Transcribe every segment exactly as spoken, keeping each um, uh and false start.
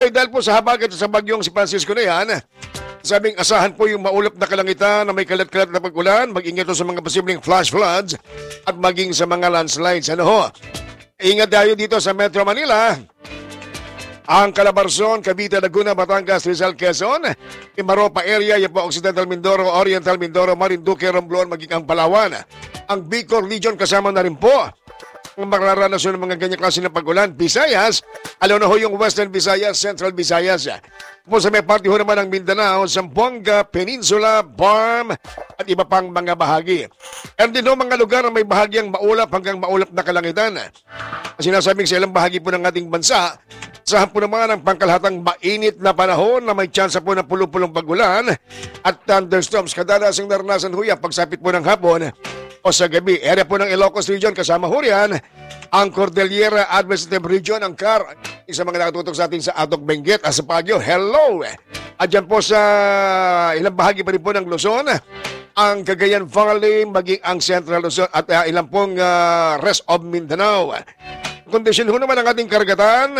dahil po sa habagat sa bagyong si Francisco na yan, sabing asahan po yung maulap na kalangitan na may kalat-kalat na pag-ulan, mag-ingat po sa mga posibleng flash floods at maging sa mga landslides. Ano ho? Ingat tayo dito sa Metro Manila. Ang Calabarzon, Cavite, Laguna, Batangas, Rizal, Quezon, Imaropa area, yan po Occidental Mindoro, Oriental Mindoro, Marinduque, Romblon, maging ang Palawan. Ang Bicol Region kasama na rin po ang mararanas ng mga ganyan klase ng pag-ulan. Visayas, alam na ho yung Western Visayas, Central Visayas. Po sa may parte ho naman ng Mindanao, Zamboanga, Peninsula, Barm, at iba pang mga bahagi. And din ho mga lugar na may bahagyang maulap hanggang maulap na kalangitan. Sinasabing sa ilang bahagi po ng ating bansa, sahan po naman ang pangkalahatang mainit na panahon na may tsansa po ng pulong-pulong pag-ulan at thunderstorms. Kadalasang naranasan ho yan pagsapit po ng hapon o sa gabi. Area po ng Ilocos Region kasama ho riyan ang Cordillera Administrative Region, ang C A R, isang mga nakatutok sa atin sa Atok Benguet at sa Baguio. Hello! At dyan po sa ilang bahagi pa rin po ng Luzon, ang Cagayan Valley, maging ang Central Luzon at uh, ilang pong uh, rest of Mindanao. Kondisyon ho naman ang ating karagatan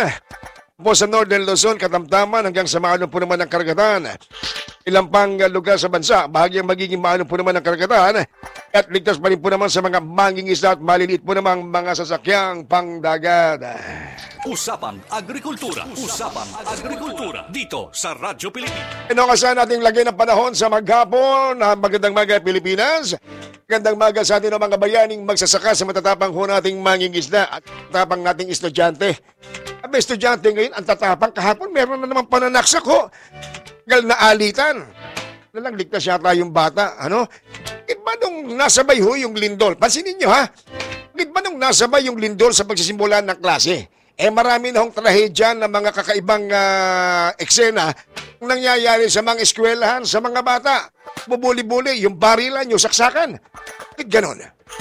po sa Northern Luzon, katamtaman hanggang sa maano po naman ang karagatan. Ilang pang lugar sa bansa, bahagyang magiging maano po naman ang karagatan at ligtas pa rin po naman sa mga mangingisda at maliliit po namang mga sasakyang pangdagat. Usapang Agrikultura. Usapang Agrikultura. Dito sa Radyo Pilipinas. Inungasan nating lagay ng panahon sa maghapon. Magandang maga Pilipinas. Magandang maga sa atin ng mga bayaning magsasaka sa matatapang ho nating mangingisda at tatapang nating estudyante. Ang estudyante ngayon, ang tatapang kahapon, meron na naman pananaksak ho. Gal na alitan. Nalang ligtas yata yung bata. Ano? Bakit ba nung nasabay ho yung lindol? Pansinin nyo ha? Bakit ba nung nasabay yung lindol sa pagsisimulan ng klase? Eh marami na hong trahedya ng mga kakaibang uh, eksena nangyayari sa mga eskwelahan, sa mga bata. Bubuli-buli, yung barilan, yung saksakan. Bakit ganon?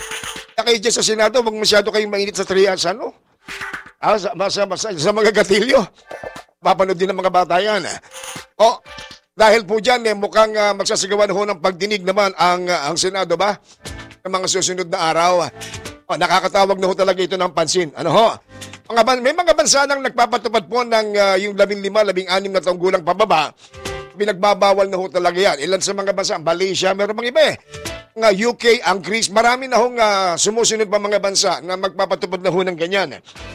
Kaya dyan sa Senado, huwag masyado kayong mainit sa trias, ano? Ah, sa, sa, sa, sa mga gatilyo. Papanood din ng mga bata yan. O, dahil po dyan, eh, mukhang uh, magsasagawan ho ng pagdinig naman ang, uh, ang Senado ba? Ng mga susunod na araw. O, nakakatawag na ho talaga ito ng pansin. Ano ho? Mga, may mga bansa nang nagpapatupad po ng uh, yung labing lima, labing anim na taong gulang pababa. Pinagbabawal na ho talaga yan. Ilan sa mga bansa? Malaysia, meron mga iba eh. Nga U K, ang Greece, marami na hong uh, sumusunod pa mga bansa na magpapatupad na ho ng ganyan.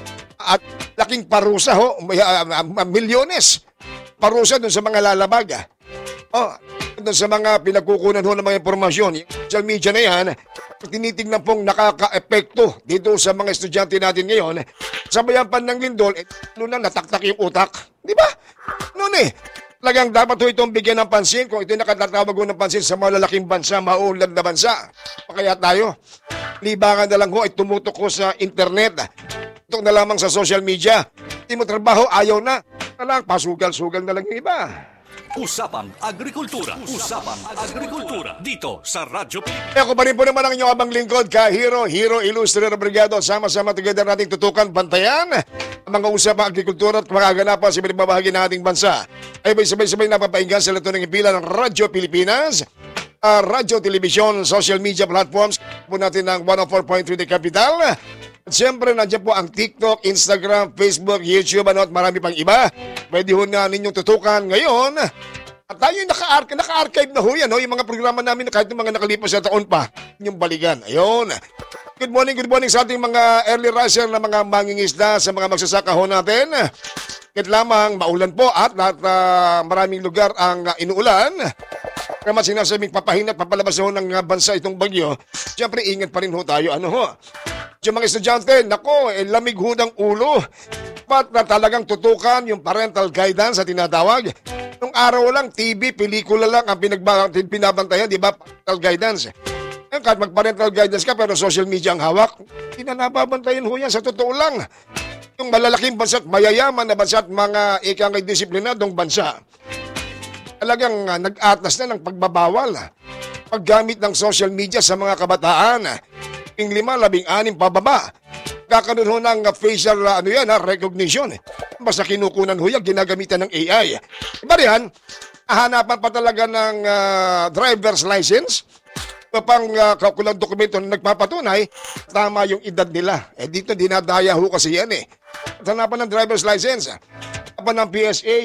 At laking parusa ho, uh, uh, milyones parusa dun sa mga lalabag. Oh, dun sa mga pinagkukunan ho ng mga impormasyon. Yung social media na yan, tinitignan pong nakaka-epekto dito sa mga estudyante natin ngayon. Sabayan pa ng lindol, eh, na nataktak yung utak. Di ba? Noon eh. Talagang dapat ho itong bigyan ng pansin kung ito nakatatawag ho ng pansin sa malalaking bansa, maulad na bansa. Kaya tayo, libangan na lang ho ay tumutok ho sa internet. Ito na lamang sa social media. Hindi mo trabaho, ayaw na. Talang pasugal-sugal na lang yung iba. Usapang Agrikultura. Usapang Agrikultura. Dito sa Radyo Pilipinas. E ako pa rin po naman ang inyong abang lingkod, Ka-Hero, Hero Illustrator Brigado. Sama-sama together nating tutukan, bantayan ang mga usapang agrikultura at mga aganapan sa pinababahagi ng ating bansa. Ay may sabay-sabay napapainggan sa lato ng ipila ng Radyo Pilipinas, uh, radyo, telebisyon, social media platforms po natin ng one oh four point three The Capital. At siyempre, nandiyan po ang TikTok, Instagram, Facebook, YouTube, ano, at marami pang iba. Pwede ho na ninyong tutukan ngayon. At tayo yung naka-archive, naka-archive na ho yan, ho, yung mga programa namin kahit yung mga nakalipas na taon pa, yung balikan. Ayun. Good morning, good morning sa ating mga early riser na mga mangingisda sa mga magsasaka ho natin. Kahit lamang maulan po at, at uh, maraming lugar ang uh, inuulan. Kaya mas sinasabing papahinat, papalabas ho ng uh, bansa itong bagyo. Siyempre, ingat pa rin ho tayo. Ano ho? Yung mga estudyante, nako, eh, lamig ho ng ulo. Pat na talagang tutukan yung parental guidance at tinatawag. Nung araw lang, T V, pelikula lang ang pinabantayan, di ba? Parental guidance. Eh, kahit mag-parental guidance ka, pero social media ang hawak, hindi na nababantayan ho yan sa totoo lang. Yung malalaking bansa at mayayaman na bansa at mga ikang disiplinadong bansa, talagang uh, nag-atas na ng pagbabawal. Paggamit ng social media sa mga kabataan. Labing lima, labing anim pababa. Kakaroon ho ng facial uh, ano yan, ha, recognition. Basta kinukunan ho yan, ginagamitan ng A I. Iba riyan, hahanapan pa talaga ng uh, driver's license pang uh, kaukulang dokumento na nagpapatunay tama yung edad nila. Eh dito dinadaya ho kasi yan eh. Hanapan ng driver's license. Hanapan ng P S A,